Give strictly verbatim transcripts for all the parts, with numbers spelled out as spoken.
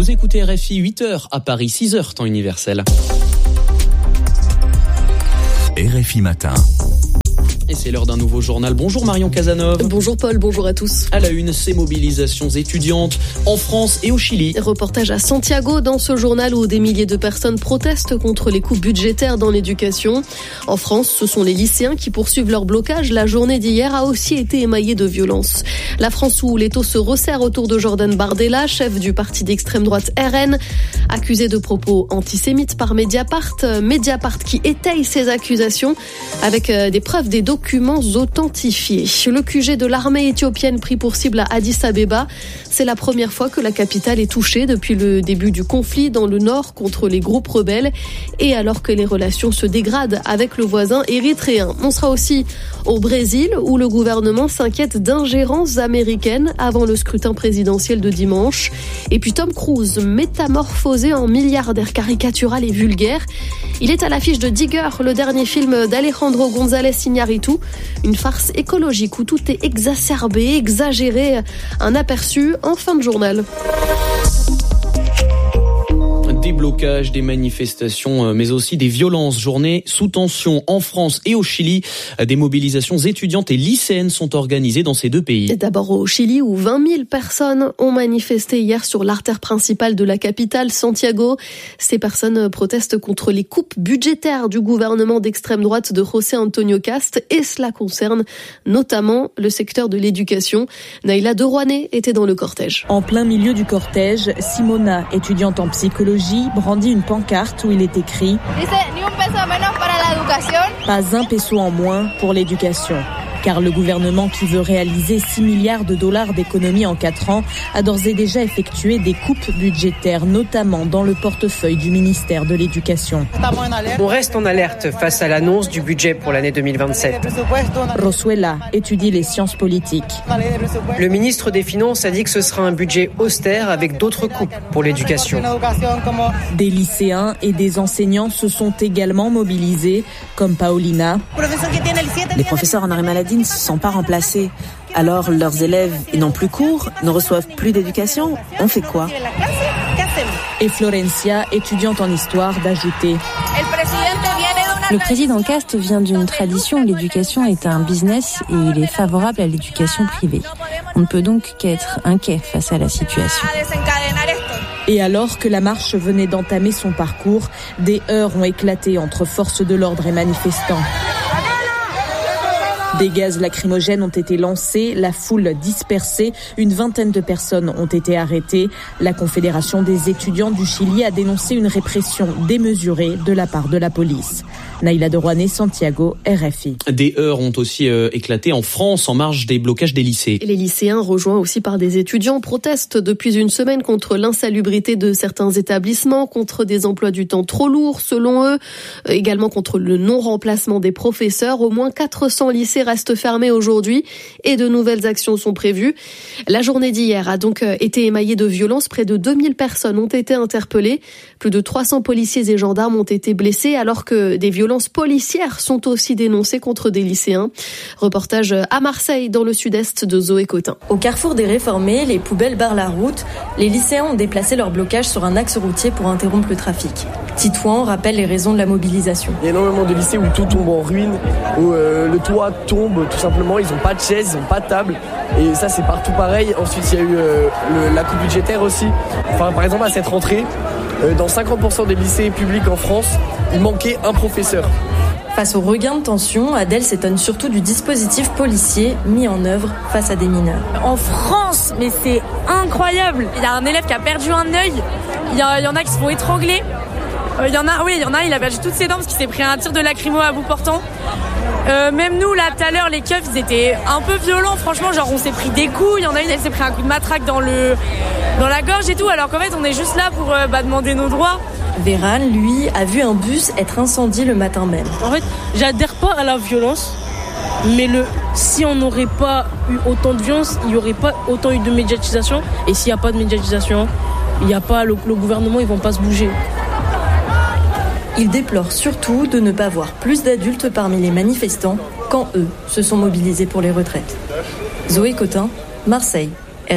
Vous écoutez R F I, huit heures à Paris, six heures temps universel. R F I Matin. Et c'est l'heure d'un nouveau journal. Bonjour Marion Casanov. Bonjour Paul, bonjour à tous. À la une, ces mobilisations étudiantes en France et au Chili. Reportage à Santiago dans ce journal où des milliers de personnes protestent contre les coupes budgétaires dans l'éducation. En France, ce sont les lycéens qui poursuivent leur blocage. La journée d'hier a aussi été émaillée de violence. La France où l'étau se resserre autour de Jordan Bardella, chef du parti d'extrême droite R N, accusé de propos antisémites par Mediapart. Mediapart qui étaye ces accusations avec des preuves des documents authentifiés. Le Q G de l'armée éthiopienne pris pour cible à Addis Abeba. C'est la première fois que la capitale est touchée depuis le début du conflit dans le nord contre les groupes rebelles et alors que les relations se dégradent avec le voisin érythréen. On sera aussi au Brésil où le gouvernement s'inquiète d'ingérences américaines avant le scrutin présidentiel de dimanche. Et puis Tom Cruise, métamorphosé en milliardaire caricatural et vulgaire. Il est à l'affiche de Digger, le dernier film d'Alejandro González Iñárritu. Une farce écologique où tout est exacerbé, exagéré. Un aperçu en fin de journal. Des blocages, des manifestations, mais aussi des violences. Journée sous tension en France et au Chili. Des mobilisations étudiantes et lycéennes sont organisées dans ces deux pays. D'abord au Chili où vingt mille personnes ont manifesté hier sur l'artère principale de la capitale, Santiago. Ces personnes protestent contre les coupes budgétaires du gouvernement d'extrême droite de José Antonio Cast et cela concerne notamment le secteur de l'éducation. Naïla de Rouanet était dans le cortège. En plein milieu du cortège, Simona, étudiante en psychologie, brandit une pancarte où il est écrit « Pas un peso en moins pour l'éducation ». Car le gouvernement qui veut réaliser six milliards de dollars d'économies en quatre ans a d'ores et déjà effectué des coupes budgétaires, notamment dans le portefeuille du ministère de l'Éducation. On reste en alerte face à l'annonce du budget pour l'année deux mille vingt-sept. Rosuela étudie les sciences politiques. Le ministre des Finances a dit que ce sera un budget austère avec d'autres coupes pour l'éducation. Des lycéens et des enseignants se sont également mobilisés, comme Paulina. Les professeurs en arrêt maladie ne se sont pas remplacés. Alors leurs élèves n'ont plus cours, ne reçoivent plus d'éducation. On fait quoi ? Et Florencia, étudiante en histoire, d'ajouter. Le président Cast vient d'une tradition où l'éducation est un business et il est favorable à l'éducation privée. On ne peut donc qu'être inquiet face à la situation. Et alors que la marche venait d'entamer son parcours, des heurts ont éclaté entre forces de l'ordre et manifestants. Des gaz lacrymogènes ont été lancés, la foule dispersée, une vingtaine de personnes ont été arrêtées. La Confédération des étudiants du Chili a dénoncé une répression démesurée de la part de la police. Naïla de Rouanet, Santiago, R F I. Des heurts ont aussi euh, éclaté en France en marge des blocages des lycées. Les lycéens, rejoints aussi par des étudiants, protestent depuis une semaine contre l'insalubrité de certains établissements, contre des emplois du temps trop lourds selon eux, également contre le non-remplacement des professeurs. Au moins quatre cents lycées restent fermés aujourd'hui et de nouvelles actions sont prévues. La journée d'hier a donc été émaillée de violences. Près de deux mille personnes ont été interpellées. Plus de trois cents policiers et gendarmes ont été blessés alors que des violences policières sont aussi dénoncées contre des lycéens. Reportage à Marseille, dans le sud-est de Zoé Cotin. Au carrefour des Réformés, les poubelles barrent la route. Les lycéens ont déplacé leur blocage sur un axe routier pour interrompre le trafic. Titouan rappelle les raisons de la mobilisation. Il y a énormément de lycées où tout tombe en ruine, où euh, le toit tombe tout simplement, ils n'ont pas de chaise, ils n'ont pas de table. Et ça, c'est partout pareil. Ensuite, il y a eu euh, le, la coupe budgétaire aussi. Enfin, par exemple, à cette rentrée, euh, dans cinquante pour cent des lycées publics en France, il manquait un professeur. Face au regain de tension, Adèle s'étonne surtout du dispositif policier mis en œuvre face à des mineurs. En France, mais c'est incroyable. Il y a un élève qui a perdu un œil, il y, a, il y en a qui se font étrangler. Il y en a, oui, il y en a, il a perdu toutes ses dents parce qu'il s'est pris un tir de lacrymo à bout portant. Euh, même nous, là, tout à l'heure, les keufs, ils étaient un peu violents, franchement, genre on s'est pris des coups, il y en a une, elle s'est pris un coup de matraque dans le, dans la gorge et tout, alors qu'en fait, on est juste là pour euh, bah, demander nos droits. Véran, lui, a vu un bus être incendié le matin même. En fait, j'adhère pas à la violence, mais le, si on n'aurait pas eu autant de violence, il n'y aurait pas autant eu de médiatisation. Et s'il n'y a pas de médiatisation, il y a pas, le, le gouvernement, ils vont pas se bouger. Il déplore surtout de ne pas voir plus d'adultes parmi les manifestants quand eux se sont mobilisés pour les retraites. Zoé Cotin, Marseille, R F I.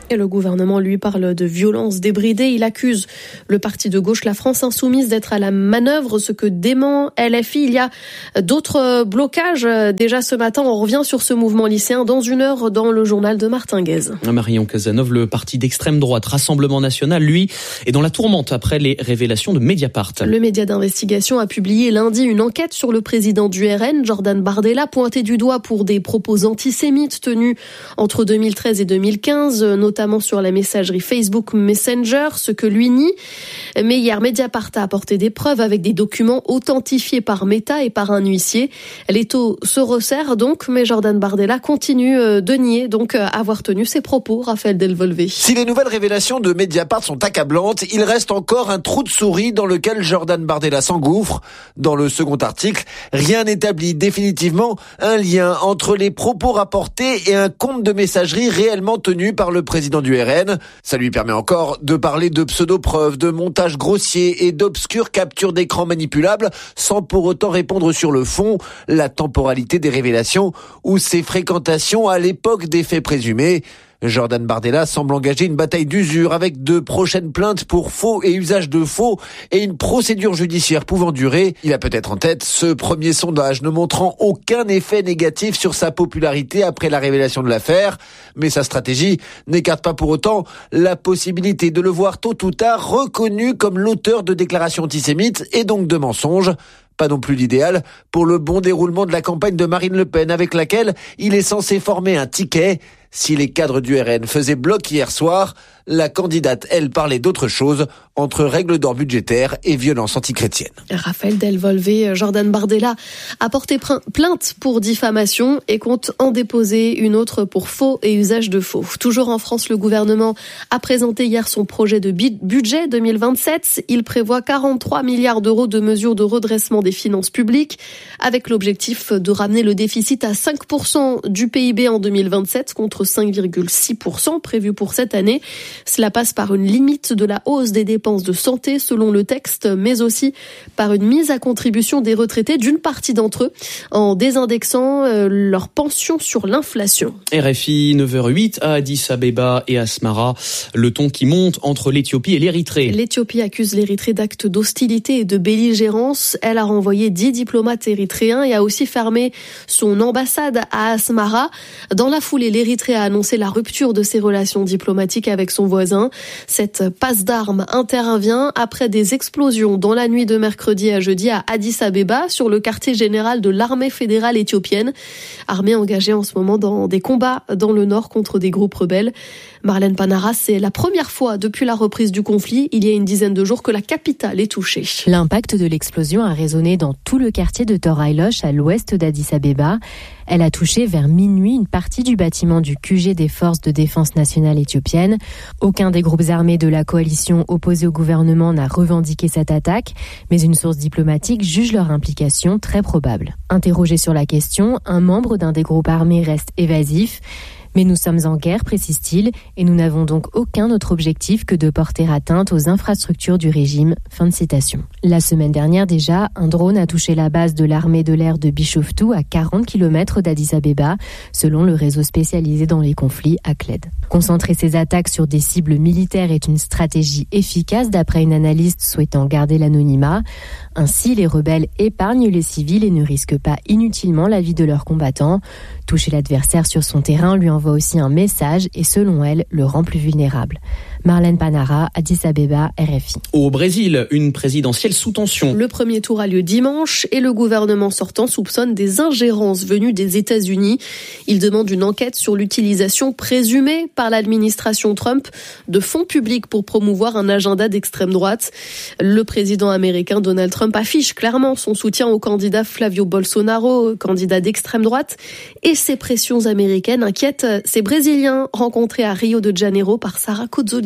Et le gouvernement lui parle de violence débridée. Il accuse le parti de gauche, la France Insoumise, d'être à la manœuvre, ce que dément L F I. Il y a d'autres blocages. Déjà ce matin, on revient sur ce mouvement lycéen dans une heure dans le journal de Martin Guez. Marion Cazeneuve, le parti d'extrême droite Rassemblement National, lui, est dans la tourmente après les révélations de Mediapart. Le média d'investigation a publié lundi une enquête sur le président du R N, Jordan Bardella, pointé du doigt pour des propos antisémites tenus entre deux mille treize et deux mille quinze, notamment notamment sur la messagerie Facebook Messenger, ce que lui nie. Mais hier, Mediapart a apporté des preuves avec des documents authentifiés par Meta et par un huissier. L'étau se resserre donc, mais Jordan Bardella continue de nier donc avoir tenu ses propos. Raphaël Delvolvé. Si les nouvelles révélations de Mediapart sont accablantes, il reste encore un trou de souris dans lequel Jordan Bardella s'engouffre. Dans le second article, rien n'établit définitivement un lien entre les propos rapportés et un compte de messagerie réellement tenu par le président du R N. Ça lui permet encore de parler de pseudo-preuves, de montages grossiers et d'obscures captures d'écran manipulables sans pour autant répondre sur le fond, la temporalité des révélations ou ses fréquentations à l'époque des faits présumés. Jordan Bardella semble engager une bataille d'usure avec de prochaines plaintes pour faux et usage de faux et une procédure judiciaire pouvant durer. Il a peut-être en tête ce premier sondage ne montrant aucun effet négatif sur sa popularité après la révélation de l'affaire. Mais sa stratégie n'écarte pas pour autant la possibilité de le voir tôt ou tard reconnu comme l'auteur de déclarations antisémites et donc de mensonges. Pas non plus l'idéal pour le bon déroulement de la campagne de Marine Le Pen avec laquelle il est censé former un ticket. Si les cadres du R N faisaient bloc hier soir, la candidate, elle, parlait d'autre chose, entre règles d'or budgétaires et violence antichrétienne. Raphaël Delvolvé, Jordan Bardella a porté plainte pour diffamation et compte en déposer une autre pour faux et usage de faux. Toujours en France, le gouvernement a présenté hier son projet de budget deux mille vingt-sept. Il prévoit quarante-trois milliards d'euros de mesures de redressement des finances publiques, avec l'objectif de ramener le déficit à cinq pour cent du P I B en deux mille vingt-sept contre cinq virgule six pour cent prévu pour cette année. Cela passe par une limite de la hausse des dépenses de santé selon le texte, mais aussi par une mise à contribution des retraités d'une partie d'entre eux en désindexant leur pension sur l'inflation. R F I neuf heures huit à Addis Abeba et Asmara, le ton qui monte entre l'Éthiopie et l'Érythrée. L'Éthiopie accuse l'Érythrée d'actes d'hostilité et de belligérance. Elle a renvoyé dix diplomates érythréens et a aussi fermé son ambassade à Asmara. Dans la foulée, l'Érythrée a annoncé la rupture de ses relations diplomatiques avec son voisin. Cette passe d'armes intervient après des explosions dans la nuit de mercredi à jeudi à Addis Abeba sur le quartier général de l'armée fédérale éthiopienne. Armée engagée en ce moment dans des combats dans le nord contre des groupes rebelles. Marlène Panara, c'est la première fois depuis la reprise du conflit, il y a une dizaine de jours, que la capitale est touchée. L'impact de l'explosion a résonné dans tout le quartier de Tor Hailosh à l'ouest d'Addis Abeba. Elle a touché vers minuit une partie du bâtiment du Q G des forces de défense nationale éthiopiennes. Aucun des groupes armés de la coalition opposée au gouvernement n'a revendiqué cette attaque, mais une source diplomatique juge leur implication très probable. Interrogé sur la question, un membre d'un des groupes armés reste évasif. Mais nous sommes en guerre, précise-t-il, et nous n'avons donc aucun autre objectif que de porter atteinte aux infrastructures du régime. Fin de citation. La semaine dernière déjà, un drone a touché la base de l'armée de l'air de Bishoftu à quarante kilomètres d'Addis Abeba, selon le réseau spécialisé dans les conflits A C L E D. Concentrer ses attaques sur des cibles militaires est une stratégie efficace d'après une analyste souhaitant garder l'anonymat. Ainsi, les rebelles épargnent les civils et ne risquent pas inutilement la vie de leurs combattants. Toucher l'adversaire sur son terrain lui envoie aussi un message et, selon elle, le rend plus vulnérable. Marlène Panara, Addis Abeba, R F I. Au Brésil, une présidentielle sous tension. Le premier tour a lieu dimanche et le gouvernement sortant soupçonne des ingérences venues des États-Unis. Il demande une enquête sur l'utilisation présumée par l'administration Trump de fonds publics pour promouvoir un agenda d'extrême droite. Le président américain Donald Trump affiche clairement son soutien au candidat Flavio Bolsonaro, candidat d'extrême droite, et ces pressions américaines inquiètent ces Brésiliens rencontrés à Rio de Janeiro par Sarah Cozzolini.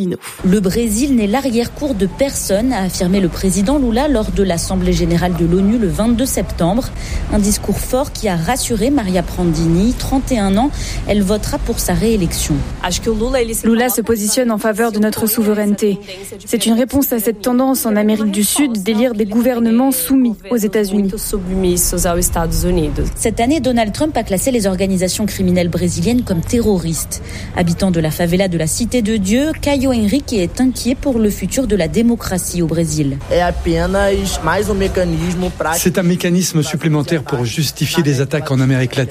Marino. Le Brésil n'est l'arrière-cour de personne, a affirmé le président Lula lors de l'Assemblée générale de l'ONU le vingt-deux septembre. Un discours fort qui a rassuré Maria Prandini, trente et un ans. Elle votera pour sa réélection. Lula se positionne en faveur de notre souveraineté. C'est une réponse à cette tendance en Amérique du Sud d'élire des gouvernements soumis aux États-Unis. Cette année, Donald Trump a classé les organisations criminelles brésiliennes comme terroristes. Habitant de la favela de la Cité de Dieu, Caio Henrique est inquiet pour le futur de la démocratie au Brésil. C'est un mécanisme supplémentaire pour justifier des attaques en Amérique latine.